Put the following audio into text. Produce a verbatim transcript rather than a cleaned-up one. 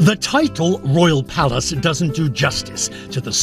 The title Royal Palace doesn't do justice to the